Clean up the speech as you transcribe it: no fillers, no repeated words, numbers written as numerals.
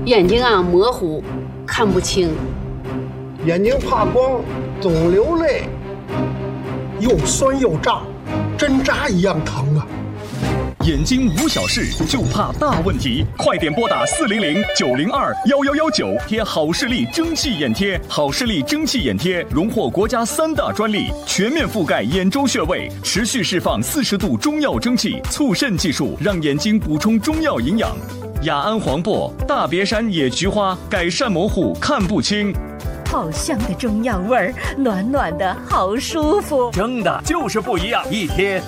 眼睛模糊，看不清， 眼睛怕光，总流泪，又酸又胀，针扎一样疼啊！ 眼睛无小事，就怕大问题。快点拨打400-902-1119，贴好视力蒸汽眼贴。好视力蒸汽眼贴荣获国家3大专利，全面覆盖眼周穴位，持续释放40度中药蒸汽，促渗技术让眼睛补充中药营养。雅安黄柏、大别山野菊花，改善模糊看不清。 好香的中药味儿，暖暖的好舒服， 蒸的就是不一样，一贴